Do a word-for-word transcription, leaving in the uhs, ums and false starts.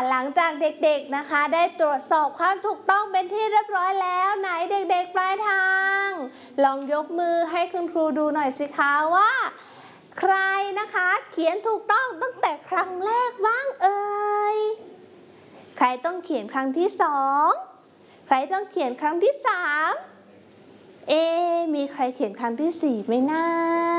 หลังจากเด็กๆนะคะได้ตรวจสอบความถูกต้องเป็นที่เรียบร้อยแล้วไหนเด็กๆปลายทางลองยกมือให้คุณครูดูหน่อยสิคะว่าใครนะคะเขียนถูกต้องตั้งแต่ครั้งแรกบ้างเอ่ยใครต้องเขียนครั้งที่สองใครต้องเขียนครั้งที่สามเอมีใครเขียนครั้งที่สี่ไหมนะ